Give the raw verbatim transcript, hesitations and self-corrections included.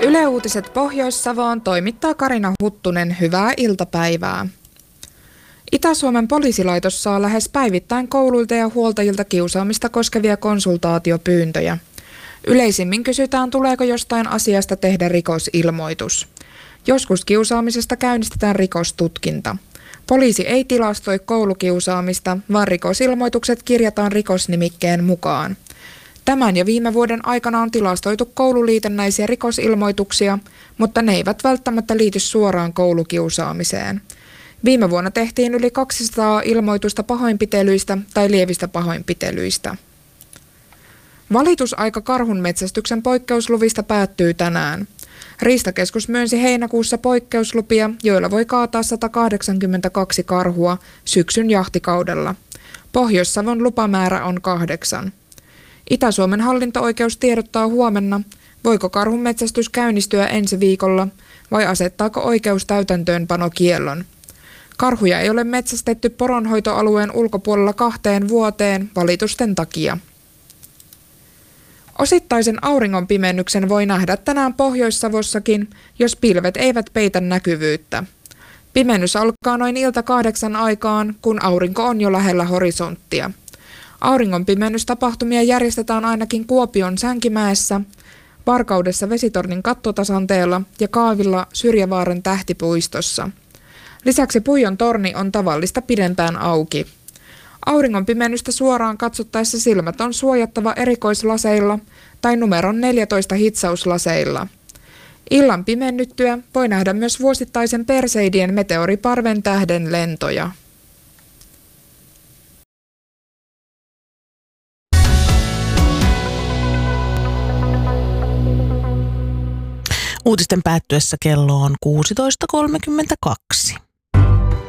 Yle Uutiset Pohjois-Savoon toimittaa Karina Huttunen. Hyvää iltapäivää. Itä-Suomen poliisilaitos saa lähes päivittäin kouluilta ja huoltajilta kiusaamista koskevia konsultaatiopyyntöjä. Yleisimmin kysytään, tuleeko jostain asiasta tehdä rikosilmoitus. Joskus kiusaamisesta käynnistetään rikostutkinta. Poliisi ei tilastoi koulukiusaamista, vaan rikosilmoitukset kirjataan rikosnimikkeen mukaan. Tämän ja viime vuoden aikana on tilastoitu koululiitännäisiä rikosilmoituksia, mutta ne eivät välttämättä liity suoraan koulukiusaamiseen. Viime vuonna tehtiin yli kaksisataa ilmoitusta pahoinpitelyistä tai lievistä pahoinpitelyistä. Valitusaika karhunmetsästyksen poikkeusluvista päättyy tänään. Riistakeskus myönsi heinäkuussa poikkeuslupia, joilla voi kaataa sata kahdeksankymmentäkaksi karhua syksyn jahtikaudella. Pohjois-Savon lupamäärä on kahdeksan. Itä-Suomen hallinto-oikeus tiedottaa huomenna, voiko karhunmetsästys käynnistyä ensi viikolla vai asettaako oikeus täytäntöönpanokiellon. Karhuja ei ole metsästetty poronhoitoalueen ulkopuolella kahteen vuoteen valitusten takia. Osittaisen auringonpimennyksen voi nähdä tänään Pohjois-Savossakin, jos pilvet eivät peitä näkyvyyttä. Pimennys alkaa noin ilta kahdeksan aikaan, kun aurinko on jo lähellä horisonttia. Auringonpimennystapahtumia järjestetään ainakin Kuopion Sänkimäessä, Varkaudessa Vesitornin kattotasanteella ja Kaavilla Syrjävaaren tähtipuistossa. Lisäksi Puijon torni on tavallista pidempään auki. Auringonpimennystä suoraan katsottaessa silmät on suojattava erikoislaseilla tai numeron neljätoista hitsauslaseilla. Illan pimennyttyä voi nähdä myös vuosittaisen Perseidien meteoriparven tähden lentoja. Uutisten päättyessä kello on kuusitoista kolmekymmentäkaksi.